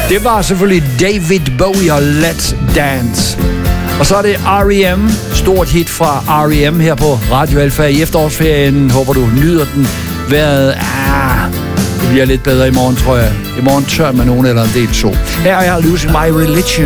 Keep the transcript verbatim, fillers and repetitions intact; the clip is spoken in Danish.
Det var selvfølgelig David Bowie og Let's Dance. Og så er det R E M. Stort hit fra R E M her på Radio Alfa i efterårsferien. Håber du nyder den. Vejret, ah, det bliver lidt bedre i morgen, tror jeg. I morgen tør man nogen eller en del sol. Her er jeg Losing My Religion.